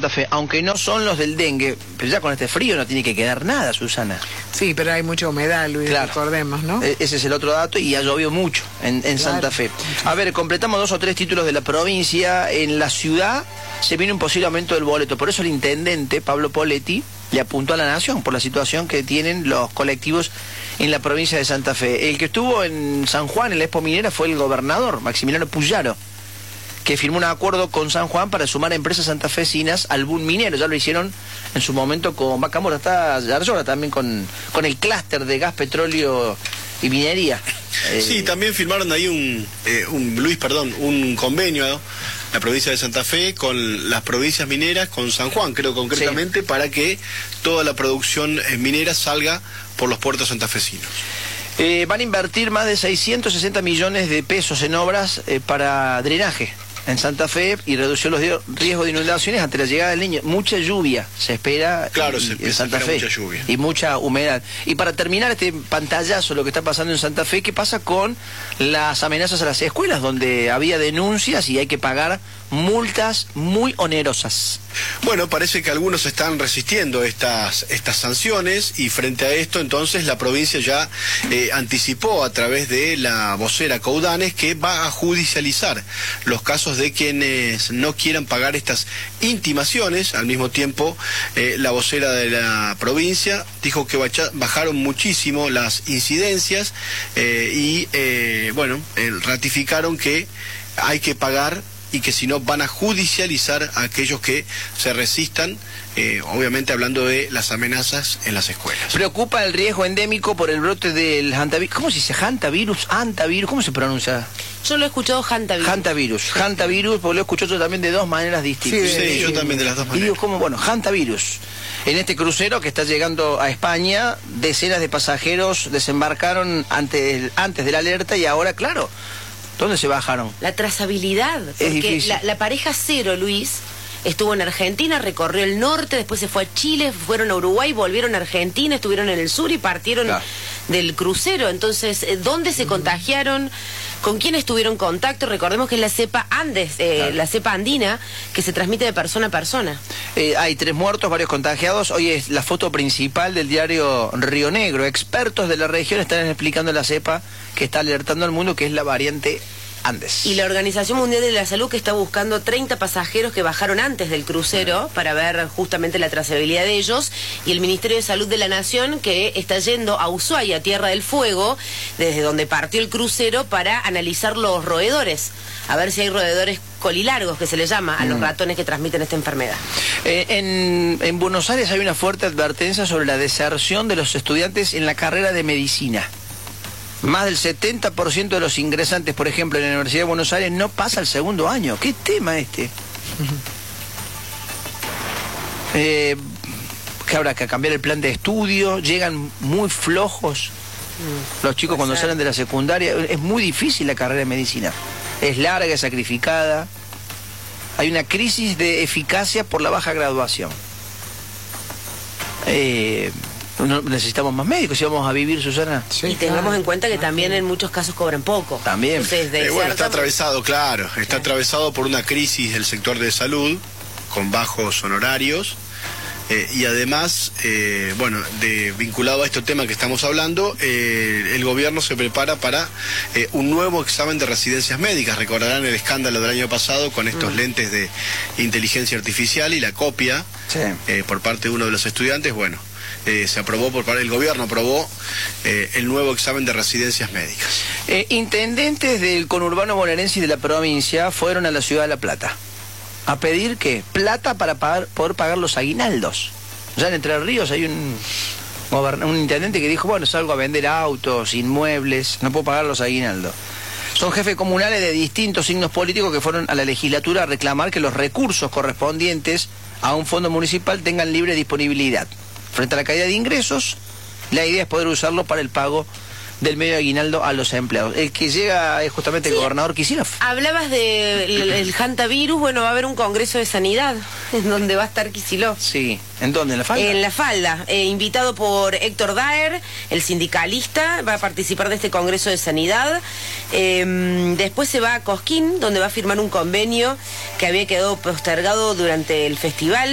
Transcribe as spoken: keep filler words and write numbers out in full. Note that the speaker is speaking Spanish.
Santa Fe, aunque no son los del dengue, pero ya con este frío no tiene que quedar nada, Susana. Sí, pero hay mucha humedad, Luis, claro. Recordemos, ¿no? E ese es el otro dato, y ha llovido mucho en, en claro. Santa Fe. A ver, completamos dos o tres títulos de la provincia. En la ciudad se viene un posible aumento del boleto, por eso el intendente, Pablo Poletti, le apuntó a la Nación por la situación que tienen los colectivos en la provincia de Santa Fe. El que estuvo en San Juan, en la Expo Minera, fue el gobernador, Maximiliano Puyaro, que firmó un acuerdo con San Juan para sumar a empresas santafesinas al boom minero. Ya lo hicieron en su momento con Vaca Muerta, está Yarlora también con, con el clúster de gas, petróleo y minería. Sí, eh, también firmaron ahí un, eh, un, Luis, perdón, un convenio, ¿no? La provincia de Santa Fe con las provincias mineras, con San Juan, creo concretamente, sí. Para que toda la producción minera salga por los puertos santafesinos. Eh, van a invertir más de seiscientos sesenta millones de pesos en obras eh, para drenaje en Santa Fe y redució los riesgos de inundaciones ante la llegada del Niño. Mucha lluvia se espera, claro, y, se, en Santa se Fe mucha lluvia. Y mucha humedad. Y para terminar este pantallazo, lo que está pasando en Santa Fe, ¿qué pasa con las amenazas a las escuelas, donde había denuncias y hay que pagar multas muy onerosas? Bueno, parece que algunos están resistiendo estas, estas sanciones, y frente a esto entonces la provincia ya eh, anticipó a través de la vocera Coudanes que va a judicializar los casos de quienes no quieran pagar estas intimaciones. Al mismo tiempo, eh, la vocera de la provincia dijo que bajaron muchísimo las incidencias eh, y eh, bueno, eh, ratificaron que hay que pagar y que si no van a judicializar a aquellos que se resistan, eh, obviamente hablando de las amenazas en las escuelas. Preocupa el riesgo endémico por el brote del hantavirus. ¿Cómo se dice? ¿Hantavirus? ¿Hantavirus? ¿Cómo se pronuncia? Yo lo he escuchado hantavirus. Hantavirus. Hantavirus, porque lo he escuchado yo también de dos maneras distintas. Sí, sí, sí, yo también de las dos maneras. Y digo, ¿cómo? Bueno, hantavirus. En este crucero que está llegando a España, decenas de pasajeros desembarcaron antes, antes de la alerta y ahora, claro, ¿dónde se bajaron? La trazabilidad, porque la, la pareja cero, Luis, estuvo en Argentina, recorrió el norte, después se fue a Chile, fueron a Uruguay, volvieron a Argentina, estuvieron en el sur y partieron claro. del crucero. Entonces, ¿dónde se contagiaron? ¿Con quién estuvieron en contacto? Recordemos que es la cepa Andes, eh, claro. la cepa andina, que se transmite de persona a persona. Eh, hay tres muertos, varios contagiados. Hoy es la foto principal del diario Río Negro. Expertos de la región están explicando la cepa que está alertando al mundo, que es la variante Andes. Y la Organización Mundial de la Salud, que está buscando treinta pasajeros que bajaron antes del crucero para ver justamente la trazabilidad de ellos, y el Ministerio de Salud de la Nación, que está yendo a Ushuaia, Tierra del Fuego, desde donde partió el crucero, para analizar los roedores, a ver si hay roedores colilargos, que se le llama a los ratones que transmiten esta enfermedad. Eh, en, en Buenos Aires hay una fuerte advertencia sobre la deserción de los estudiantes en la carrera de medicina. Más del setenta por ciento de los ingresantes, por ejemplo, en la Universidad de Buenos Aires no pasa el segundo año. ¿Qué tema este? eh, que habrá que cambiar el plan de estudio, llegan muy flojos los chicos cuando salen de la secundaria. Es muy difícil la carrera de medicina. Es larga, es sacrificada. Hay una crisis de eficacia por la baja graduación. Eh... No, necesitamos más médicos si vamos a vivir, Susana. Sí, y tengamos claro. en cuenta que también en muchos casos cobran poco. También. Entonces, eh, bueno, está atravesado, claro, está claro. atravesado por una crisis del sector de salud, con bajos honorarios, eh, y además, eh, bueno, de, vinculado a este tema que estamos hablando, eh, el gobierno se prepara para eh, un nuevo examen de residencias médicas. Recordarán el escándalo del año pasado con estos mm. lentes de inteligencia artificial y la copia sí. eh, por parte de uno de los estudiantes. Bueno, Eh, se aprobó por parte del gobierno, aprobó eh, el nuevo examen de residencias médicas. Eh, intendentes del conurbano bonaerense y de la provincia fueron a la ciudad de La Plata a pedir que plata para pagar, poder pagar los aguinaldos. Ya en Entre Ríos hay un, un intendente que dijo, bueno, salgo a vender autos, inmuebles, no puedo pagar los aguinaldos. Son jefes comunales de distintos signos políticos que fueron a la legislatura a reclamar que los recursos correspondientes a un fondo municipal tengan libre disponibilidad. Frente a la caída de ingresos, la idea es poder usarlo para el pago del medio aguinaldo a los empleados. El que llega es justamente sí. el gobernador Kicillof. Hablabas del de hantavirus. Bueno, va a haber un congreso de sanidad en donde va a estar Kicillof. Sí, ¿en dónde? ¿En La Falda? En La Falda, eh, invitado por Héctor Daer, el sindicalista, va a participar de este congreso de sanidad. Eh, después se va a Cosquín, donde va a firmar un convenio que había quedado postergado durante el festival.